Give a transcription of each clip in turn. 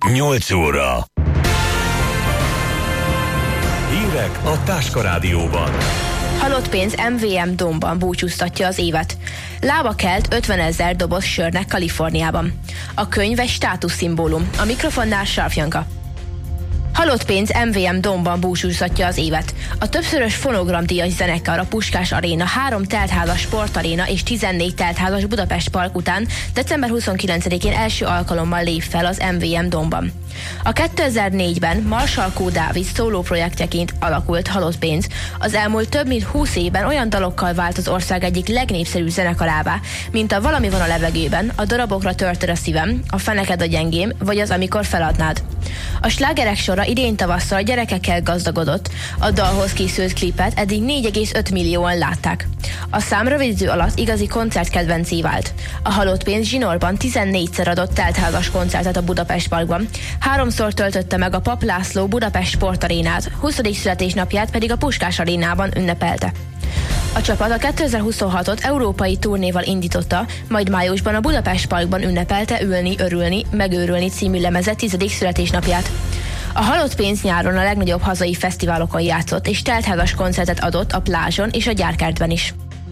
8 óra. Hírek a Táska Rádióban. Halott pénz MVM Domban búcsúztatja az évet. Lába kelt 50 000 doboz sörnek Kaliforniában. A könyv egy státuszszimbólum. A mikrofonnál Sarf Janka. Halott pénz MVM Domban búcsúztatja az évet. A többszörös fonogramdíjas zenekar, a Puskás Aréna, 3 teltházas sportaréna és 14 teltházas Budapest Park után december 29-én első alkalommal lép fel az MVM Domban. A 2004-ben Marshall Q. Davis szóló projektjeként alakult Halott pénz az elmúlt több mint 20 évben olyan dalokkal vált az ország egyik legnépszerűbb zenekarává, mint a Valami van a levegőben, a Darabokra törted a szívem, a Feneked a gyengém, vagy az Amikor feladnád. A slágerek sora idén tavasszal gyerekekkel gazdagodott, a dalhoz készült klipet eddig 4,5 millióan látták. A szám rövid idő alatt igazi koncertkedvencé vált. A Halott pénz zsinórban 14-szer adott teltházas koncertet a Budapest Parkban, 3-szor töltötte meg a Pap László Budapest Sportarénát, 20. születésnapját pedig a Puskás Arénában ünnepelte. A csapat a 2026-ot európai turnéval indította, majd májusban a Budapest Parkban ünnepelte Ülni, örülni, megőrülni című lemeze 10. születésnapját. A Halott pénz nyáron a legnagyobb hazai fesztiválokon játszott, és teltházas koncertet adott a Plázson és a Gyárkertben is.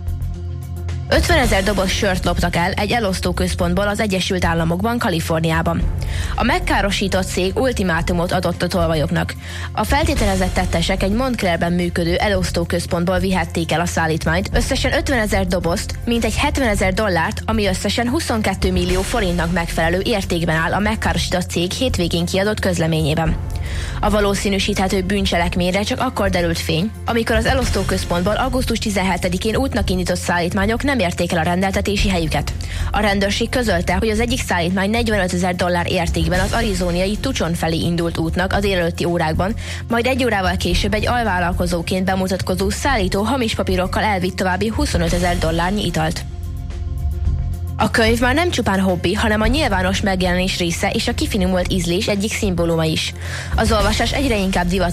50 000 doboz sört loptak el egy elosztóközpontból az Egyesült Államokban, Kaliforniában. A megkárosított cég ultimátumot adott a tolvajoknak. A feltételezett tettesek egy Montclairben működő elosztóközpontból vihették el a szállítmányt, összesen 50 000 dobozt, mintegy 70 000 dollárt, ami összesen 22 millió forintnak megfelelő értékben áll a megkárosított cég hétvégén kiadott közleményében. A valószínűsíthető bűncselekményre csak akkor derült fény, amikor az elosztóközpontból augusztus 17-én útnak indított szállítmányok nem érték el a rendeltetési helyüket. A rendőrség közölte, hogy az egyik szállítmány 45 000 dollár értékben az arizóniai Tucson felé indult útnak a délelőtti órákban, majd egy órával később egy alvállalkozóként bemutatkozó szállító hamis papírokkal elvitt további 25 000 dollárnyi italt. A könyv már nem csupán hobbi, hanem a nyilvános megjelenés része és a kifinomult ízlés egyik szimbóluma is. Az olvasás egyre inkább divat